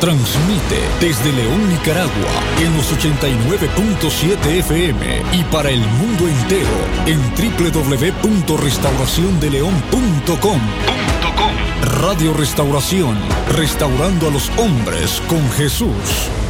Transmite desde León, Nicaragua, en los 89.7 FM y para el mundo entero en www.restauraciondeleon.com. Radio Restauración, restaurando a los hombres con Jesús.